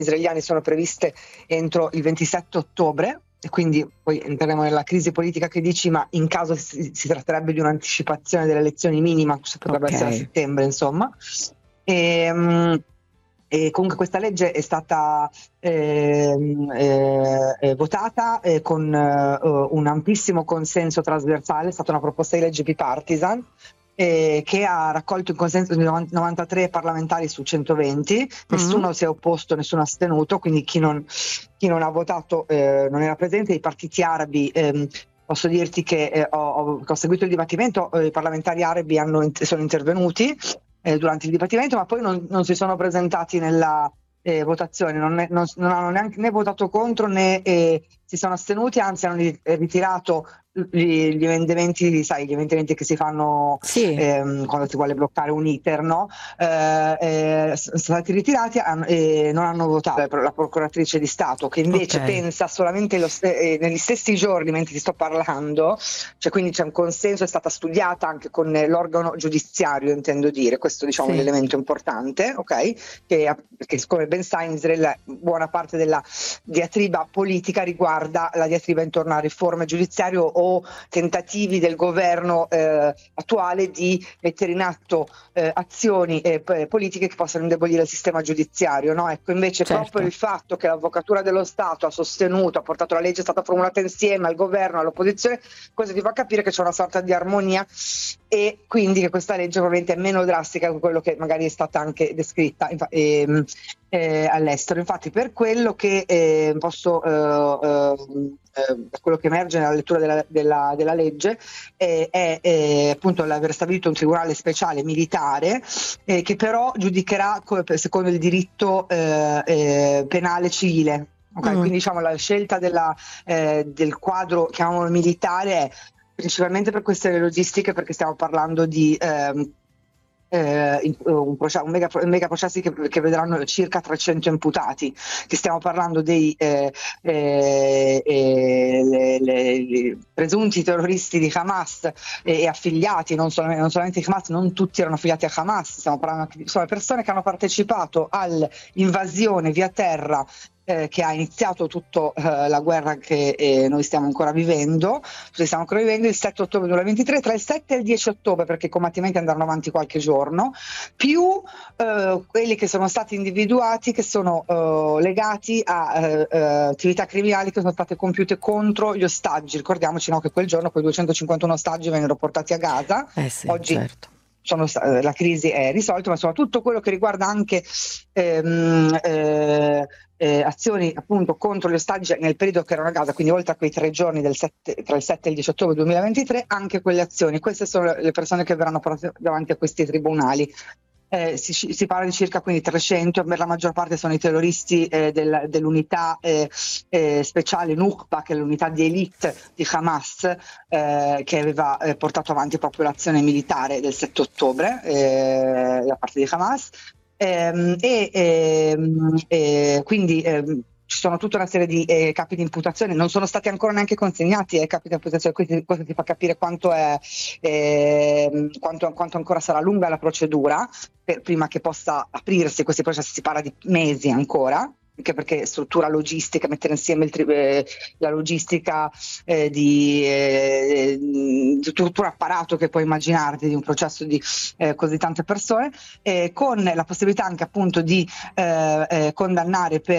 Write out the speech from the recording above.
israeliani sono previste entro il 27 ottobre, e quindi poi entreremo nella crisi politica che dici, ma in caso si tratterebbe di un'anticipazione delle elezioni minima, potrebbe essere a settembre, insomma. E comunque questa legge è stata votata con un amplissimo consenso trasversale, è stata una proposta di legge bipartisan che ha raccolto il consenso di 93 parlamentari su 120, nessuno si è opposto, nessuno ha astenuto, quindi chi non ha votato non era presente. I partiti arabi, posso dirti che ho seguito il dibattimento, i parlamentari arabi sono intervenuti durante il dibattimento, ma poi non si sono presentati nella votazione, non hanno neanche né votato contro né si sono astenuti, anzi hanno ritirato gli emendamenti, sai, gli emendamenti che si fanno quando si vuole bloccare un iter, no? Sono stati ritirati e non hanno votato la procuratrice di Stato, che invece pensa solamente negli stessi giorni mentre ti sto parlando, cioè quindi c'è un consenso, è stata studiata anche con l'organo giudiziario, intendo dire, questo diciamo è un elemento importante, ok? Perché come ben sai in Israele buona parte della diatriba politica riguarda la diatriba intorno a riforme giudiziarie o tentativi del governo attuale di mettere in atto azioni politiche che possano indebolire il sistema giudiziario, no? Ecco, invece proprio il fatto che l'Avvocatura dello Stato ha sostenuto, ha portato la legge, è stata formulata insieme al governo, all'opposizione, questo ti fa capire che c'è una sorta di armonia e quindi che questa legge ovviamente è meno drastica di quello che magari è stata anche descritta all'estero. Infatti per quello che quello che emerge nella lettura della legge è appunto l'aver stabilito un tribunale speciale militare che però giudicherà secondo il diritto penale civile. Okay? Quindi diciamo la scelta del quadro, chiamiamolo militare, è principalmente per questioni logistiche, perché stiamo parlando di un mega processi che vedranno circa 300 imputati, che stiamo parlando dei presunti terroristi di Hamas e affiliati, non solamente di Hamas, non tutti erano affiliati a Hamas, stiamo parlando anche di persone che hanno partecipato all'invasione via terra che ha iniziato tutta la guerra che noi stiamo ancora vivendo il 7 ottobre 2023, tra il 7 e il 10 ottobre, perché i combattimenti andranno avanti qualche giorno, più quelli che sono stati individuati che sono legati a attività criminali che sono state compiute contro gli ostaggi. Ricordiamoci, no, che quel giorno quei 251 ostaggi vennero portati a Gaza. Oggi la crisi è risolta, ma insomma tutto quello che riguarda anche azioni appunto contro gli ostaggi nel periodo che erano a Gaza, quindi oltre a quei 3 giorni tra il 7 e il 10 ottobre 2023, anche quelle azioni. Queste sono le persone che verranno portate davanti a questi tribunali. Si parla di circa quindi 300, per la maggior parte sono i terroristi dell'unità speciale Nukba, che è l'unità di elite di Hamas, che aveva portato avanti proprio l'azione militare del 7 ottobre da parte di Hamas. Quindi ci sono tutta una serie di capi di imputazione, non sono stati ancora neanche consegnati ai capi di imputazione, quindi questo ti fa capire quanto ancora sarà lunga la procedura prima che possa aprirsi questi processi. Si parla di mesi ancora, anche perché struttura logistica, mettere insieme la logistica di tutto un apparato che puoi immaginarti di un processo di così tante persone, con la possibilità anche appunto di condannare per